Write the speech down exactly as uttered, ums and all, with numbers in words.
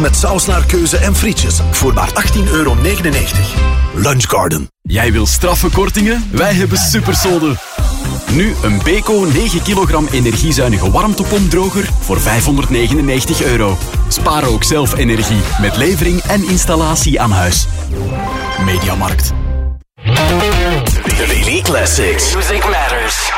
met saus naar keuze en frietjes voor maar achttien euro negenennegentig. Lunchgarden. Jij wil straffe kortingen? Wij hebben supersolden. Nu een Beko negen kilogram energiezuinige warmtepompdroger voor vijfhonderdnegenennegentig euro. Spaar ook zelf energie met levering en installatie aan huis. Mediamarkt. The Daily Classics. Music matters.